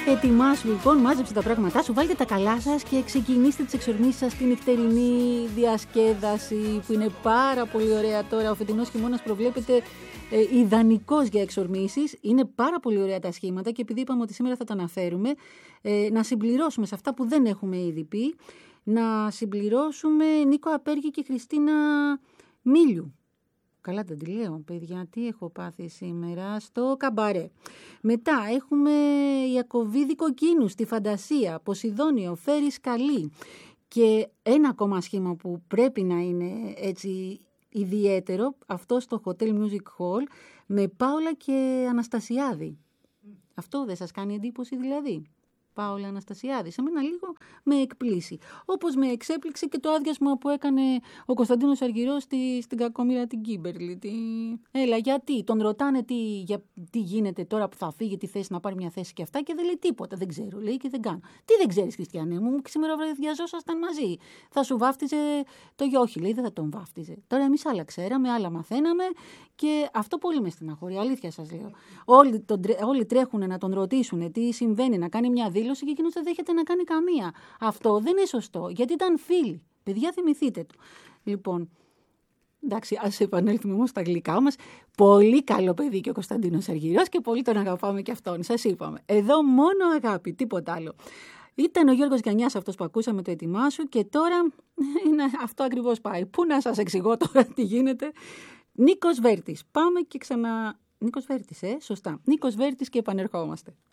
Ετοιμάσου λοιπόν, μάζεψε τα πράγματά σου, βάλτε τα καλά σας και ξεκινήστε τις εξορμήσεις σας στην νυχτερινή διασκέδαση που είναι πάρα πολύ ωραία τώρα. Ο φετινός χειμώνας προβλέπεται ιδανικός για εξορμήσεις. Είναι πάρα πολύ ωραία τα σχήματα και επειδή είπαμε ότι σήμερα θα τα αναφέρουμε, να συμπληρώσουμε σε αυτά που δεν έχουμε ήδη πει, να συμπληρώσουμε Νίκο Απέργη και Χριστίνα Μίλιου. Καλά τα λέω, παιδιά, τι έχω πάθει σήμερα στο καμπαρέ. Μετά έχουμε Ιακωβίδη Κοκκίνου στη Φαντασία, Ποσειδόνιο, Φέρης Καλή. Και ένα ακόμα σχήμα που πρέπει να είναι έτσι ιδιαίτερο, αυτό στο Hotel Music Hall, με Πάολα και Αναστασιάδη. Αυτό δεν σας κάνει εντύπωση δηλαδή? Πάολα Αναστασιάδη. Σε μένα λίγο με εκπλήσει. Όπως με εξέπληξε και το άδειασμα που έκανε ο Κωνσταντίνος Αργυρός στην κακομοίρα την Κίμπερλι. Έλα, γιατί τον ρωτάνε τι γίνεται τώρα που θα φύγει, τι θέση να πάρει μια θέση και αυτά και δεν λέει τίποτα. Δεν ξέρω, λέει και δεν κάνω. Τι δεν ξέρεις, Χριστιανέ μου, σήμερα βραδιαζόσασταν μαζί. Θα σου βάφτιζε το γιόχι, λέει, δεν θα τον βάφτιζε. Τώρα εμείς άλλα ξέραμε, άλλα μαθαίναμε και αυτό πολύ με στεναχωρεί. Αλήθεια σας λέω. Όλοι τρέχουν να τον ρωτήσουν τι συμβαίνει, να κάνει μια δήλωση και εκείνος δεν δέχεται να κάνει καμία. Αυτό δεν είναι σωστό, γιατί ήταν φίλοι. Παιδιά, θυμηθείτε το. Λοιπόν, εντάξει, ας επανέλθουμε όμως στα γλυκά μας. Πολύ καλό παιδί και ο Κωνσταντίνος Αργυρός και πολύ τον αγαπάμε και αυτόν. Σας είπαμε. Εδώ μόνο αγάπη, τίποτα άλλο. Ήταν ο Γιώργος Γιαννιάς αυτός που ακούσαμε το Ετοιμάσου και τώρα αυτό ακριβώς πάει. Πού να σας εξηγώ τώρα τι γίνεται. Νίκος Βέρτης. Πάμε και ξανά... Νίκος Βέρτης, σωστά. Νίκος Βέρτης και επανερχόμαστε.